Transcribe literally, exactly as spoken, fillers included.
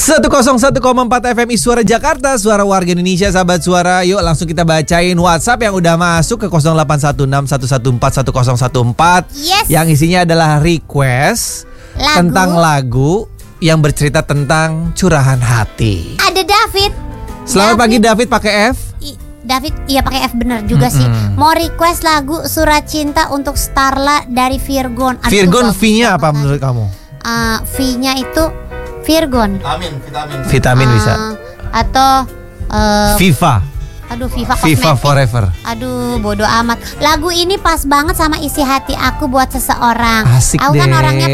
seratus satu koma empat F M I Suara Jakarta, suara warga Indonesia, sahabat suara. Yuk langsung kita bacain WhatsApp yang udah masuk ke nol delapan satu enam satu satu empat satu nol satu empat. Yes. Yang isinya adalah request Lagu. tentang lagu yang bercerita tentang curahan hati. Ada David. Selamat David. pagi David, pakai F. I- David, iya pakai F bener juga Mm-mm. sih. Mau request lagu Surat Cinta untuk Starla dari Virgon. Aduh, Virgon bagus V-nya apa banget. menurut kamu? Uh, V-nya itu Virgon. Vitamin, vitamin. Vitamin Uh, bisa. Atau uh, Viva. aduh Viva Viva Cosmetic. Forever. Aduh bodo amat. Lagu ini pas banget sama isi hati aku buat seseorang. Asik Aku kan deh. orangnya